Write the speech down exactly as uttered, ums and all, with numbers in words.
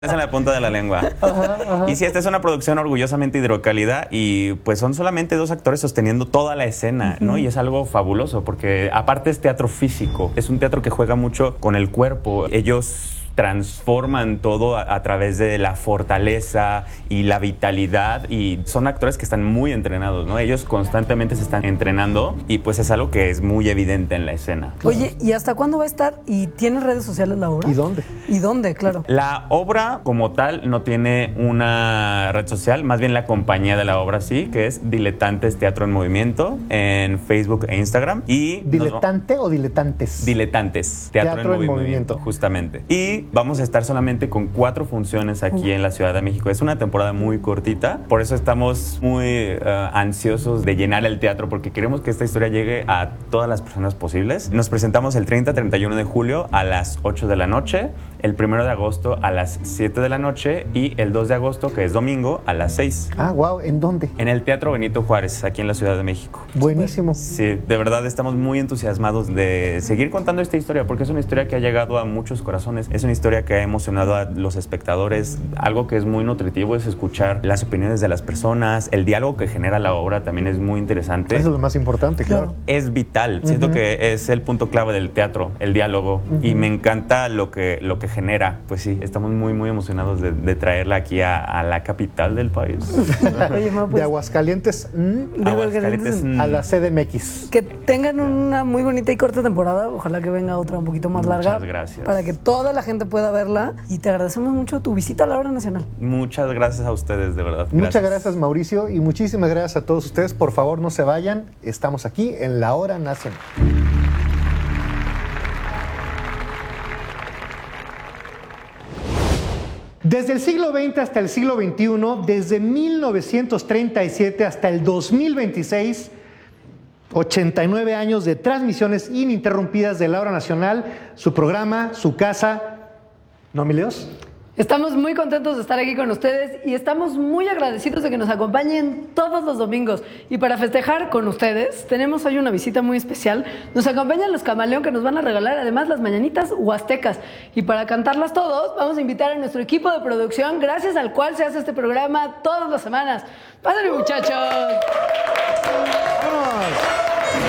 Es en la punta de la lengua. Ajá, ajá. Y sí, esta es una producción orgullosamente hidrocálida y pues son solamente dos actores sosteniendo toda la escena, uh-huh. ¿no? Y es algo fabuloso porque aparte es teatro físico, es un teatro que juega mucho con el cuerpo. Ellos transforman todo a, a través de la fortaleza y la vitalidad y son actores que están muy entrenados, ¿no? Ellos constantemente se están entrenando y pues es algo que es muy evidente en la escena. Oye, ¿y hasta cuándo va a estar? ¿Y tiene redes sociales la obra? ¿Y dónde? ¿Y dónde? Claro. La obra como tal no tiene una red social, más bien la compañía de la obra sí, que es Diletantes Teatro en Movimiento en Facebook e Instagram. Y ¿Diletante nos... o diletantes? Diletantes Teatro, Teatro en, en movimiento, movimiento, justamente. Y vamos a estar solamente con cuatro funciones aquí uh. en la Ciudad de México. Es una temporada muy cortita, por eso estamos muy uh, ansiosos de llenar el teatro porque queremos que esta historia llegue a todas las personas posibles. Nos presentamos el treinta, treinta y uno de julio a las ocho de la noche, el primero de agosto a las siete de la noche y el dos de agosto, que es domingo, a las seis. Ah, wow, ¿en dónde? En el Teatro Benito Juárez, aquí en la Ciudad de México. Buenísimo. Sí, de verdad estamos muy entusiasmados de seguir contando esta historia porque es una historia que ha llegado a muchos corazones. Es una historia que ha emocionado a los espectadores. Algo que es muy nutritivo es escuchar las opiniones de las personas. El diálogo que genera la obra también es muy interesante. Eso es lo más importante, claro. Es vital. Siento uh-huh. que es el punto clave del teatro, el diálogo. Uh-huh. Y me encanta lo que, lo que genera. Pues sí, estamos muy, muy emocionados de, de traerla aquí a, a la capital del país. Oye, ma, pues, de Aguascalientes, mm, de Aguascalientes mm. a la C D M X. Que tengan una muy bonita y corta temporada. Ojalá que venga otra un poquito más larga. Muchas gracias. Para que toda la gente pueda verla. Y te agradecemos mucho tu visita a la Obra Nacional. Muchas gracias a ustedes, de verdad. Muchas gracias, gracias Mauricio, y muchísimas gracias a todos ustedes. Por favor, no se vayan. Estamos aquí en la Hora Nacional. Desde el siglo veinte hasta el siglo veintiuno, desde mil novecientos treinta y siete hasta el dos mil veintiséis, ochenta y nueve años de transmisiones ininterrumpidas de la Hora Nacional, su programa, su casa. ¿No, Milios? Estamos muy contentos de estar aquí con ustedes y estamos muy agradecidos de que nos acompañen todos los domingos. Y para festejar con ustedes, tenemos hoy una visita muy especial. Nos acompañan los Camaleón, que nos van a regalar además las mañanitas huastecas. Y para cantarlas todos, vamos a invitar a nuestro equipo de producción, gracias al cual se hace este programa todas las semanas. ¡Pásenle, muchachos! ¡Vamos!